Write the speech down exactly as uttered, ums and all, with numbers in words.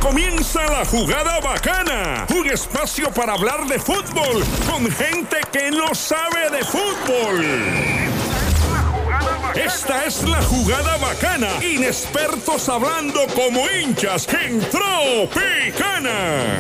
comienza La Jugada Bacana, un espacio para hablar de fútbol con gente que no sabe de fútbol. Esta es La Jugada Bacana, inexpertos hablando como hinchas en Tropicana.